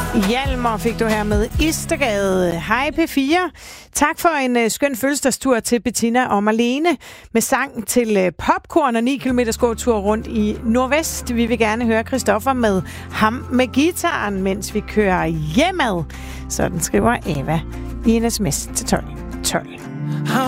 Hjalmar fik du her med Istergade. Hej P4. Tak for en skøn fødselsdagstur til Bettina og Marlene med sang til popcorn og 9 km gåtur rundt i Nordvest. Vi vil gerne høre Christoffer med ham med gitaren, mens vi kører hjemad. Sådan skriver Eva i en sms til 12.